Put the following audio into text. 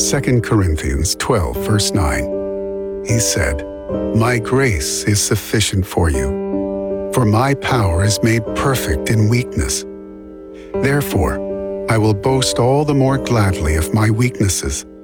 2 Corinthians 12, verse 9. He said, "My grace is sufficient for you, for my power is made perfect in weakness. Therefore, I will boast all the more gladly of my weaknesses,